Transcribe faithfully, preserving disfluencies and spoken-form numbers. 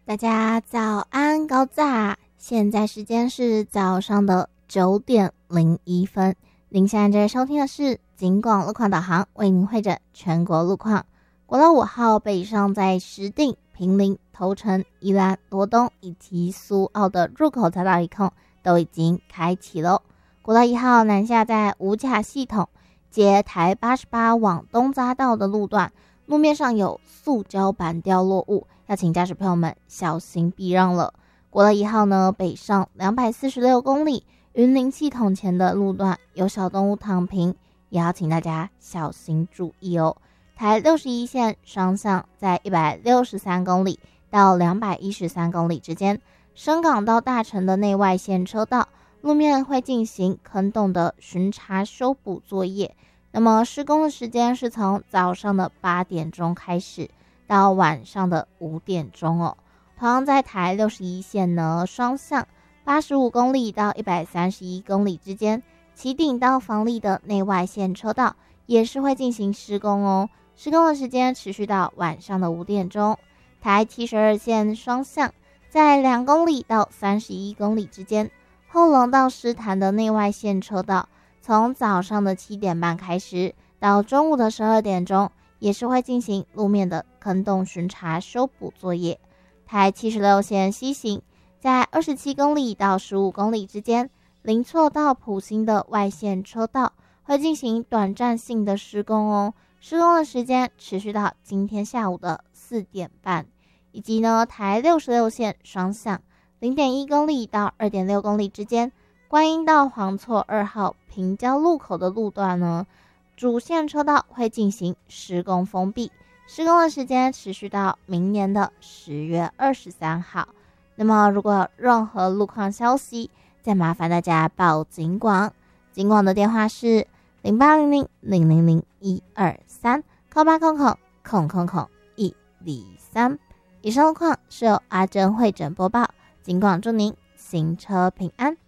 大家早安高炸，现在时间是早上的九点零一分。您现在收听的是警广路况导航，为您会诊全国路况。国道五号北上在石碇、坪林、头城、宜兰、罗东以及苏澳的入口匝道一控都已经开启喽。国道一号南下在五甲系统接台八十八往东匝道的路段，路面上有塑胶板掉落物，要请驾驶朋友们小心避让了。国道一号呢，北上两百四十六公里，云林系统前的路段有小动物躺平，也要请大家小心注意哦。台六十一线双向在一百六十三公里到两百一十三公里之间，深港到大城的内外线车道路面会进行坑洞的巡查修补作业。那么施工的时间是从早上的八点钟开始到晚上的五点钟哦。同样在台六十一线呢，双向八十五公里到一百三十一公里之间，旗顶到房立的内外线车道也是会进行施工哦。施工的时间持续到晚上的五点钟。台七十二线双向在两公里到三十一公里之间，后龙到狮潭的内外线车道从早上的七点半开始到中午的十二点钟，也是会进行路面的坑洞巡查修补作业。台七十六线西行在二十七公里到十五公里之间，林厝到埔心的外线车道会进行短暂性的施工哦。施工的时间持续到今天下午的四点半。以及呢，台六十六线双向零点一公里到二点六公里之间，观音到黄厝二号平交路口的路段呢，主线车道会进行施工封闭，施工的时间持续到明年的十月二十三号。那么如果有任何路况消息，再麻烦大家报警广，警广的电话是零八零零零零零一二三空八空空空空空一零三。以上路况是由阿珍会诊播报，警广祝您行车平安。